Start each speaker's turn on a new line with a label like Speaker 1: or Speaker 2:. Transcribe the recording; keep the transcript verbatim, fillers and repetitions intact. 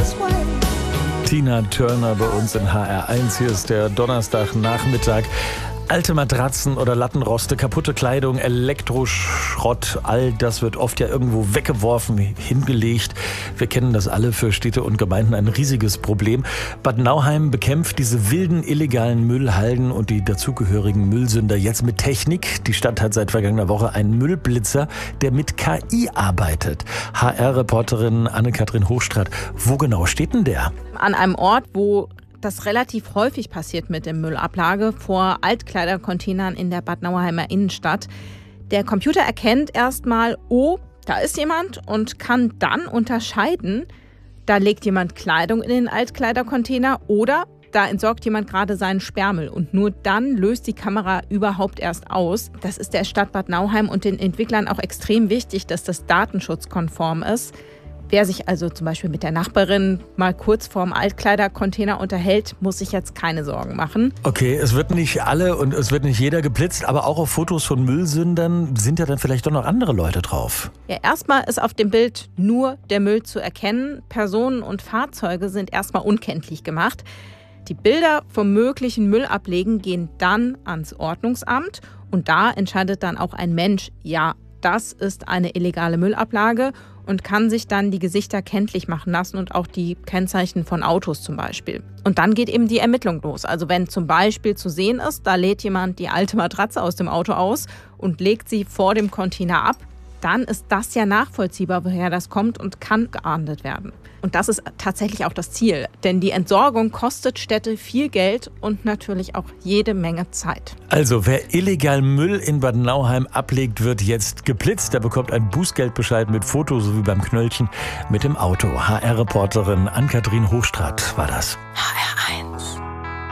Speaker 1: Tina Turner bei uns in H R eins. Hier ist der Donnerstagnachmittag. Alte Matratzen oder Lattenroste, kaputte Kleidung, Elektroschrott, all das wird oft ja irgendwo weggeworfen, hingelegt. Wir kennen das alle, für Städte und Gemeinden ein riesiges Problem. Bad Nauheim bekämpft diese wilden, illegalen Müllhalden und die dazugehörigen Müllsünder jetzt mit Technik. Die Stadt hat seit vergangener Woche einen Müllblitzer, der mit K I arbeitet. H R-Reporterin Anne-Kathrin Hochstraat, wo genau steht denn der?
Speaker 2: An einem Ort, wo das relativ häufig passiert mit der Müllablage, vor Altkleidercontainern in der Bad Nauheimer Innenstadt. Der Computer erkennt erstmal, oh, da ist jemand und kann dann unterscheiden, da legt jemand Kleidung in den Altkleidercontainer oder da entsorgt jemand gerade seinen Sperrmüll. Und nur dann löst die Kamera überhaupt erst aus. Das ist der Stadt Bad Nauheim und den Entwicklern auch extrem wichtig, dass das datenschutzkonform ist. Wer sich also zum Beispiel mit der Nachbarin mal kurz vorm Altkleidercontainer unterhält, muss sich jetzt keine Sorgen machen.
Speaker 1: Okay, es wird nicht alle und es wird nicht jeder geblitzt, aber auch auf Fotos von Müllsündern sind ja dann vielleicht doch noch andere Leute drauf.
Speaker 2: Ja, erstmal ist auf dem Bild nur der Müll zu erkennen. Personen und Fahrzeuge sind erstmal unkenntlich gemacht. Die Bilder vom möglichen Müllablegen gehen dann ans Ordnungsamt und da entscheidet dann auch ein Mensch, ja, das ist eine illegale Müllablage und kann sich dann die Gesichter kenntlich machen lassen und auch die Kennzeichen von Autos zum Beispiel. Und dann geht eben die Ermittlung los. Also wenn zum Beispiel zu sehen ist, da lädt jemand die alte Matratze aus dem Auto aus und legt sie vor dem Container ab, dann ist das ja nachvollziehbar, woher das kommt und kann geahndet werden. Und das ist tatsächlich auch das Ziel, denn die Entsorgung kostet Städte viel Geld und natürlich auch jede Menge Zeit.
Speaker 1: Also wer illegal Müll in Bad Nauheim ablegt, wird jetzt geblitzt. Der bekommt einen Bußgeldbescheid mit Foto, so wie beim Knöllchen mit dem Auto. H R-Reporterin Anne-Kathrin Hochstraat war das.
Speaker 2: H